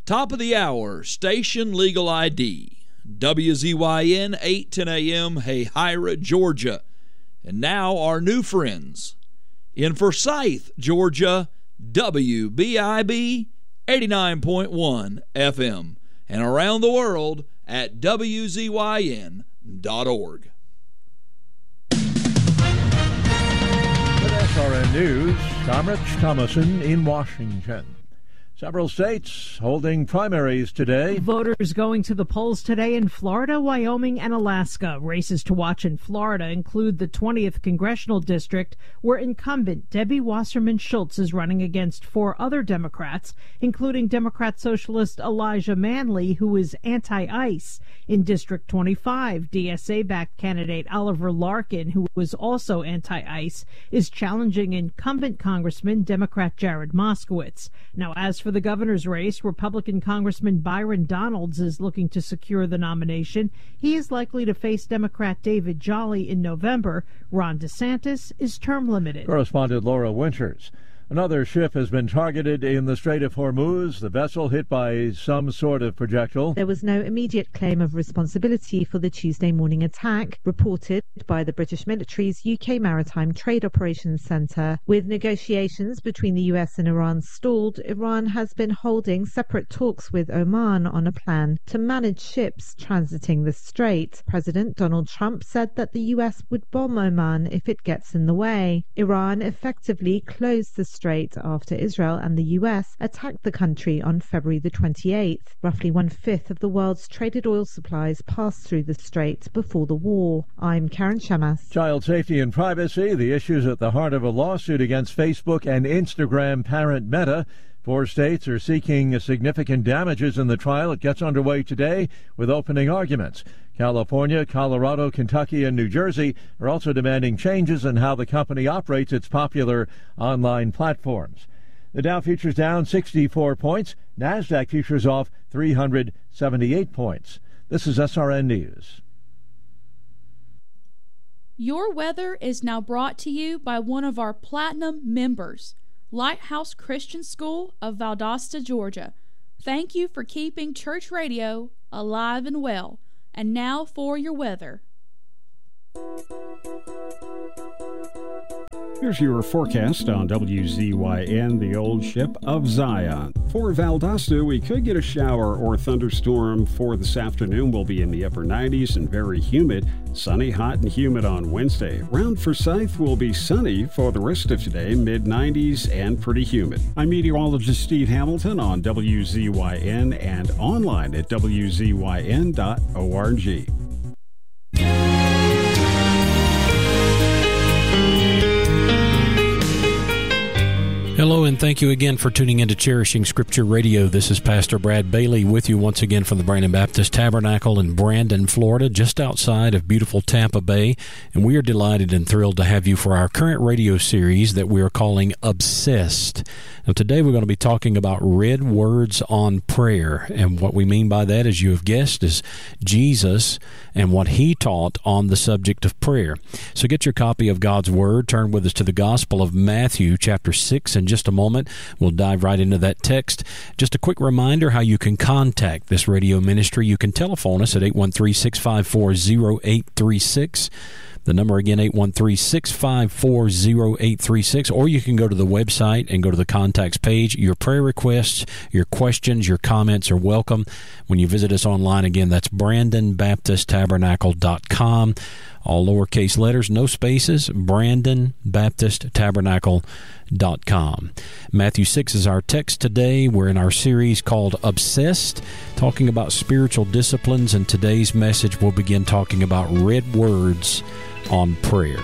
Top of the hour, Station Legal ID. WZYN 810 AM, Hahira, Georgia. And now our new friends. In Forsyth, Georgia, WBIB 89.1 FM. And around the world at WZYN.org. With SRN News, I'm Rich Thomason in Washington. Several states holding primaries today. Voters going to the polls today in Florida, Wyoming, and Alaska. Races to watch in Florida include the 20th Congressional District, where incumbent Debbie Wasserman Schultz is running against 4 other Democrats, including Democrat Socialist Elijah Manley, who is anti-ICE. In District 25, DSA-backed candidate Oliver Larkin, who was also anti-ICE, is challenging incumbent Congressman Democrat Jared Moskowitz. Now, as for the governor's race, Republican Congressman Byron Donalds is looking to secure the nomination. He is likely to face Democrat David Jolly in November. Ron DeSantis is term limited. Correspondent Laura Winters. Another ship has been targeted in the Strait of Hormuz, the vessel hit by some sort of projectile. There was no immediate claim of responsibility for the Tuesday morning attack, reported by the British military's UK Maritime Trade Operations Centre. With negotiations between the US and Iran stalled, Iran has been holding separate talks with Oman on a plan to manage ships transiting the strait. President Donald Trump said that the US would bomb Oman if it gets in the way. Iran effectively closed the strait after Israel and the US attacked the country on February the 28th. Roughly 1/5 of the world's traded oil supplies passed through the strait before the war. I'm Karen Shamas. Child safety and privacy, the issues at the heart of a lawsuit against Facebook and Instagram parent Meta. 4 states are seeking significant damages in the trial. It gets underway today with opening arguments. California, Colorado, Kentucky, and New Jersey are also demanding changes in how the company operates its popular online platforms. The Dow futures down 64 points. NASDAQ futures off 378 points. This is SRN News. Your weather is now brought to you by one of our Platinum members, Lighthouse Christian School of Valdosta, Georgia. Thank you for keeping church radio alive and well. And now for your weather. Here's your forecast on WZYN, the old ship of Zion. For Valdosta, we could get a shower or thunderstorm for this afternoon. We'll be in the upper 90s and very humid. Sunny, hot, and humid on Wednesday. Around Forsyth will be sunny for the rest of today, mid-90s and pretty humid. I'm meteorologist Steve Hamilton on WZYN and online at WZYN.org. Hello, and thank you again for tuning into Cherishing Scripture Radio. This is Pastor Brad Bailey with you once again from the Brandon Baptist Tabernacle in Brandon, Florida, just outside of beautiful Tampa Bay. And we are delighted and thrilled to have you for our current radio series that we are calling Obsessed. Now, today we're going to be talking about red words on prayer. And what we mean by that, as you have guessed, is Jesus and what he taught on the subject of prayer. So get your copy of God's Word. Turn with us to the Gospel of Matthew, chapter 6. In just a moment, we'll dive right into that text. Just a quick reminder how you can contact this radio ministry. You can telephone us at 813-654-0836. The number again, 813-654-0836, or you can go to the website and go to the contacts page. Your prayer requests, your questions, your comments are welcome. When you visit us online, again, that's BrandonBaptistTabernacle.com. All lowercase letters, no spaces, BrandonBaptistTabernacle.com. Matthew 6 is our text today. We're in our series called Obsessed, talking about spiritual disciplines, and today's message will begin talking about red words on prayer.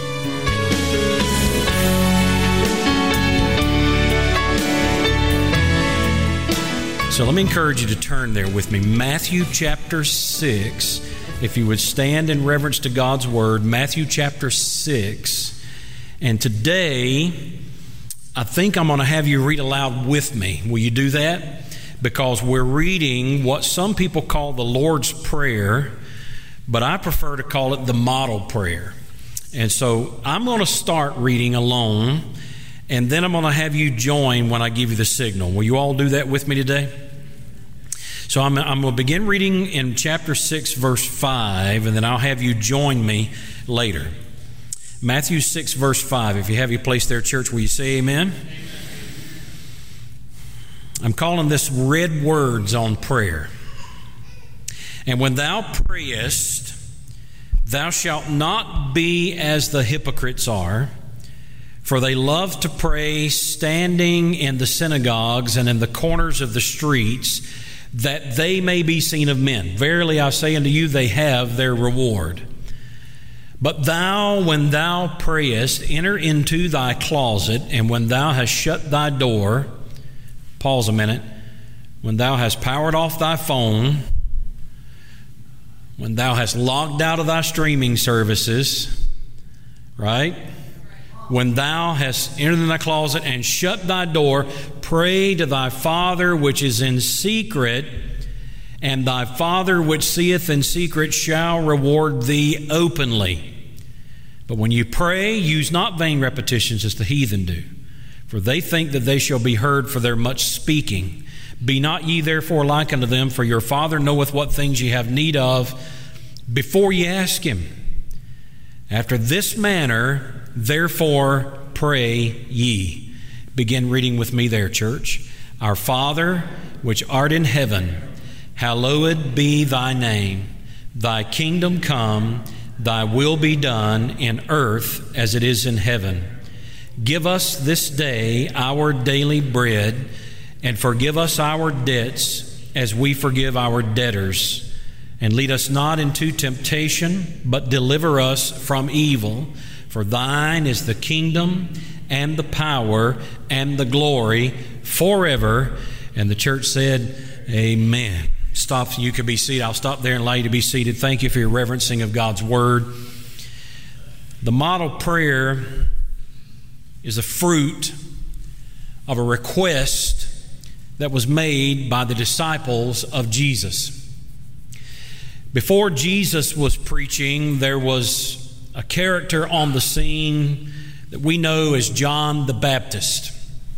So let me encourage you to turn there with me. Matthew chapter 6. If you would stand in reverence to God's Word, Matthew chapter 6. And today, I think I'm going to have you read aloud with me. Will you do that? Because we're reading what some people call the Lord's Prayer, but I prefer to call it the model prayer. And so I'm going to start reading alone, and then I'm going to have you join when I give you the signal. Will you all do that with me today? So I'm going to begin reading in chapter 6, verse 5, and then I'll have you join me later. Matthew 6, verse 5. If you have your place there, church, will you say amen? I'm calling this red words on prayer. And when thou prayest, thou shalt not be as the hypocrites are, for they love to pray standing in the synagogues and in the corners of the streets, that they may be seen of men. Verily I say unto you, they have their reward. But thou, when thou prayest, enter into thy closet, and when thou hast shut thy door, pause a minute, when thou hast powered off thy phone, when thou hast logged out of thy streaming services, right? When thou hast entered in thy closet and shut thy door, pray to thy Father which is in secret, and thy Father which seeth in secret shall reward thee openly. But when you pray, use not vain repetitions as the heathen do, for they think that they shall be heard for their much speaking. Be not ye therefore like unto them, for your Father knoweth what things ye have need of before ye ask Him. After this manner, therefore, pray ye. Begin reading with me there, church. Our Father, which art in heaven, hallowed be thy name. Thy kingdom come, thy will be done in earth as it is in heaven. Give us this day our daily bread, and forgive us our debts as we forgive our debtors. And lead us not into temptation, but deliver us from evil. For thine is the kingdom and the power and the glory forever. And the church said, amen. Stop, you can be seated. I'll stop there and allow you to be seated. Thank you for your reverencing of God's Word. The model prayer is a fruit of a request that was made by the disciples of Jesus. Before Jesus was preaching, there was a character on the scene that we know as John the Baptist.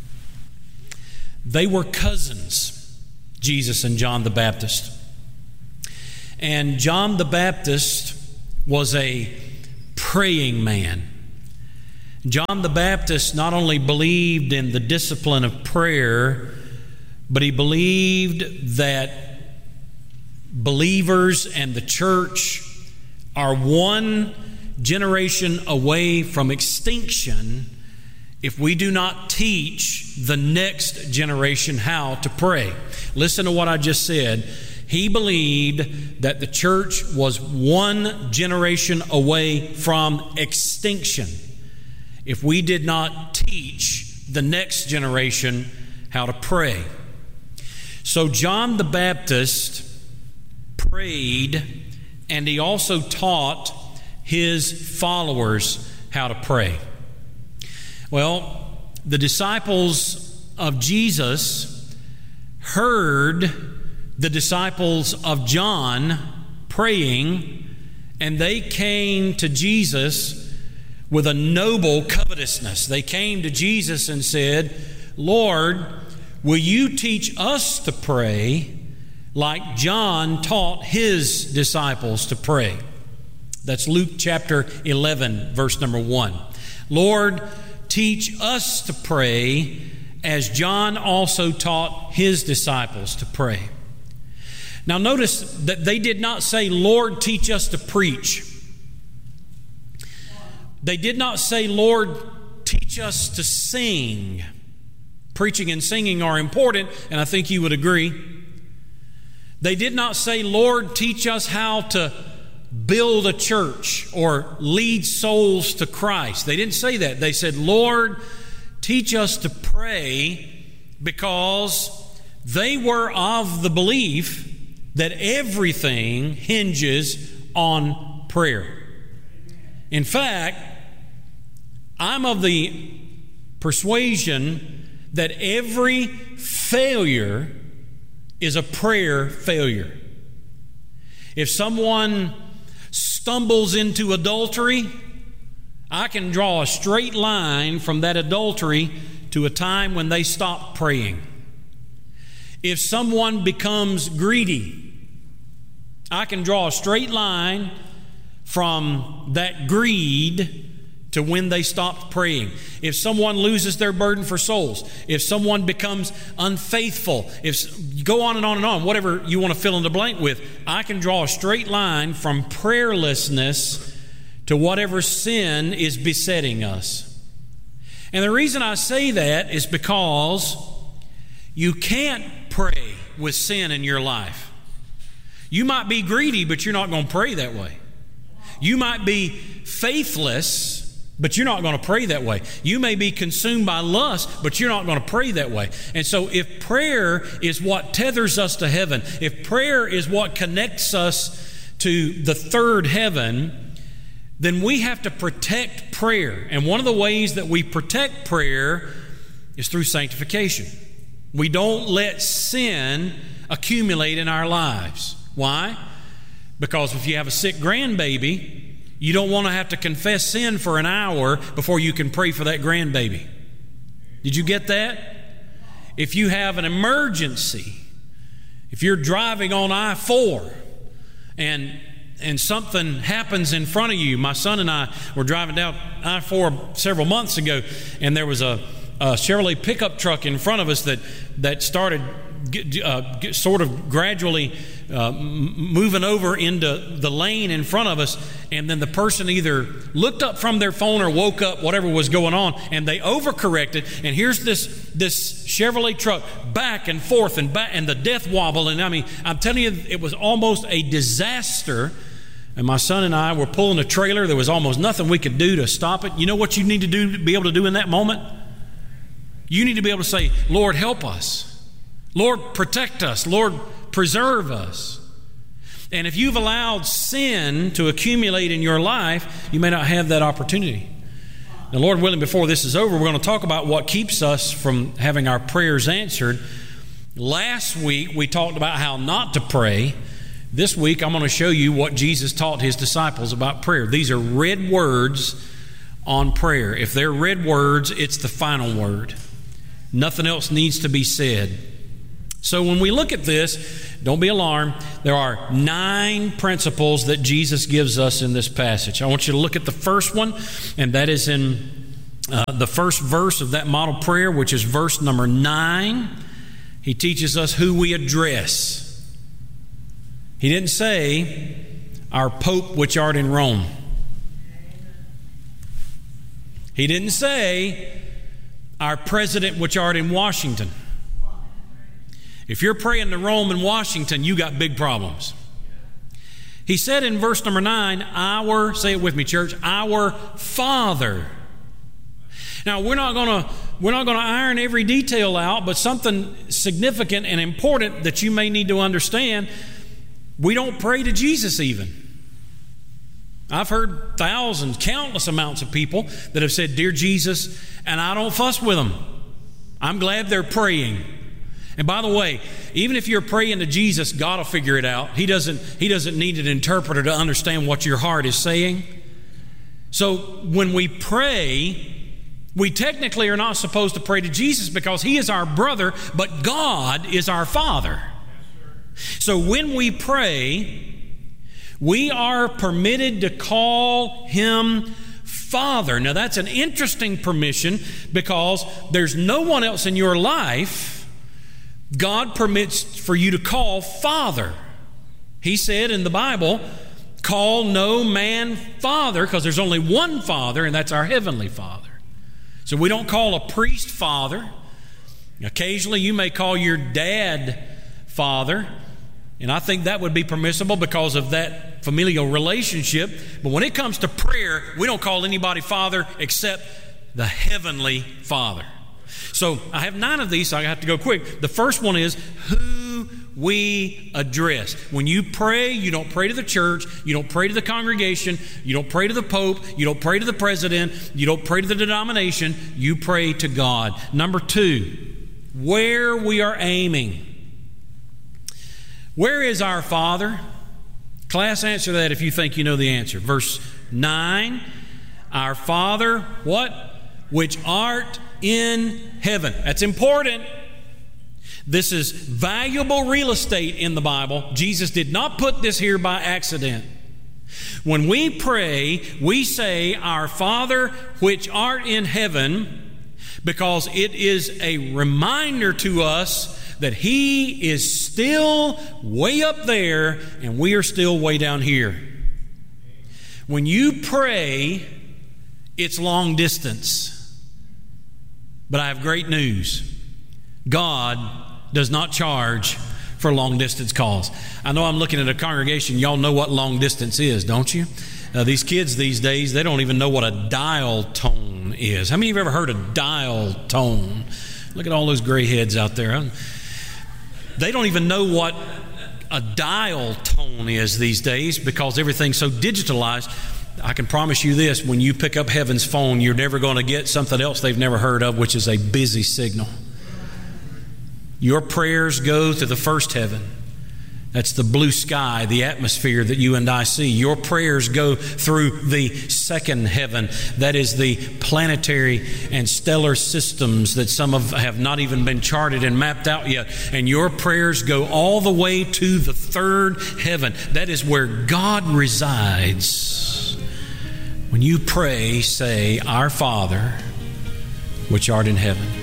They were cousins, Jesus and John the Baptist. And John the Baptist was a praying man. John the Baptist not only believed in the discipline of prayer, but he believed that believers and the church are one generation away from extinction if we do not teach the next generation how to pray. Listen to what I just said. He believed that the church was one generation away from extinction if we did not teach the next generation how to pray. So John the Baptist prayed, and he also taught his followers how to pray. Well, the disciples of Jesus heard the disciples of John praying, and they came to Jesus with a noble covetousness. They came to Jesus and said, Lord, will you teach us to pray like John taught his disciples to pray? That's Luke chapter 11, verse number 1. Lord, teach us to pray as John also taught his disciples to pray. Now notice that they did not say, Lord, teach us to preach. They did not say, Lord, teach us to sing. Preaching and singing are important, and I think you would agree. They did not say, Lord, teach us how to build a church or lead souls to Christ. They didn't say that. They said, Lord, teach us to pray, because they were of the belief that everything hinges on prayer. In fact, I'm of the persuasion that every failure is a prayer failure. If someone stumbles into adultery, I can draw a straight line from that adultery to a time when they stopped praying. If someone becomes greedy, I can draw a straight line from that greed to when they stopped praying. If someone loses their burden for souls, if someone becomes unfaithful, if you go on and on and on, whatever you want to fill in the blank with, I can draw a straight line from prayerlessness to whatever sin is besetting us. And the reason I say that is because you can't pray with sin in your life. You might be greedy, but you're not going to pray that way. You might be faithless, but you're not going to pray that way. You may be consumed by lust, but you're not going to pray that way. And so if prayer is what tethers us to heaven, if prayer is what connects us to the third heaven, then we have to protect prayer. And one of the ways that we protect prayer is through sanctification. We don't let sin accumulate in our lives. Why? Because if you have a sick grandbaby, you don't want to have to confess sin for an hour before you can pray for that grandbaby. Did you get that? If you have an emergency, if you're driving on I-4 and something happens in front of you. My son and I were driving down I-4 several months ago, and there was a Chevrolet pickup truck in front of us that started sort of gradually moving over into the lane in front of us, and then the person either looked up from their phone or woke up, whatever was going on, and they overcorrected, and here's this Chevrolet truck back and forth and back, and the death wobble, and I mean, I'm telling you, it was almost a disaster. And my son and I were pulling a trailer. There was almost nothing we could do to stop it. You know what you need to do to be able to do in that moment? You need to be able to say, Lord, help us. Lord, protect us. Lord, preserve us. And if you've allowed sin to accumulate in your life, you may not have that opportunity. Now, Lord willing, before this is over, we're going to talk about what keeps us from having our prayers answered. Last week, we talked about how not to pray. This week, I'm going to show you what Jesus taught his disciples about prayer. These are red words on prayer. If they're red words, it's the final word. Nothing else needs to be said. So when we look at this, don't be alarmed. There are 9 principles that Jesus gives us in this passage. I want you to look at the first one, and that is in the first verse of that model prayer, which is verse number 9. He teaches us who we address. He didn't say, our Pope which art in Rome. He didn't say, our President which art in Washington. If you're praying to Rome and Washington, you got big problems. He said in verse number 9, say it with me, church, our Father. Now, we're not going to iron every detail out, but something significant and important that you may need to understand, we don't pray to Jesus even. I've heard thousands, countless amounts of people that have said, Dear Jesus, and I don't fuss with them. I'm glad they're praying. And by the way, even if you're praying to Jesus, God will figure it out. He doesn't need an interpreter to understand what your heart is saying. So when we pray, we technically are not supposed to pray to Jesus because He is our brother, but God is our Father. So when we pray, we are permitted to call Him Father. Now that's an interesting permission because there's no one else in your life God permits for you to call Father. He said in the Bible, call no man Father, because there's only one Father, and that's our Heavenly Father. So we don't call a priest Father. Occasionally you may call your dad Father, and I think that would be permissible because of that familial relationship. But when it comes to prayer, we don't call anybody Father except the Heavenly Father. So I have 9 of these, so I have to go quick. The first one is who we address. When you pray, you don't pray to the church, you don't pray to the congregation, you don't pray to the Pope, you don't pray to the president, you don't pray to the denomination, you pray to God. Number 2, where we are aiming. Where is our Father? Class, answer that if you think you know the answer. Verse 9, our Father, what? Which art in heaven. That's important. This is valuable real estate in the Bible. Jesus did not put this here by accident. When we pray, we say, Our Father which art in heaven, because it is a reminder to us that He is still way up there and we are still way down here. When you pray, it's long distance. But I have great news. God does not charge for long distance calls. I know I'm looking at a congregation. Y'all know what long distance is, don't you? These kids these days, they don't even know what a dial tone is. How many of you have ever heard a dial tone? Look at all those gray heads out there. They don't even know what a dial tone is these days because everything's so digitalized. I can promise you this, when you pick up heaven's phone, you're never going to get something else they've never heard of, which is a busy signal. Your prayers go to the first heaven. That's the blue sky, the atmosphere that you and I see. Your prayers go through the second heaven. That is the planetary and stellar systems that some have not even been charted and mapped out yet. And your prayers go all the way to the third heaven. That is where God resides. When you pray, say, Our Father, which art in heaven.